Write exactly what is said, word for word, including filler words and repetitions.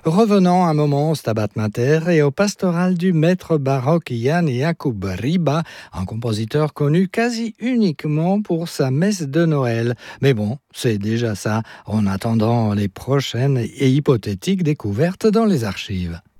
Revenons un moment au Stabat Mater et au pastoral du maître baroque Jan Jakub Riba, un compositeur connu quasi uniquement pour sa messe de Noël. Mais bon, c'est déjà ça, en attendant les prochaines et hypothétiques découvertes dans les archives.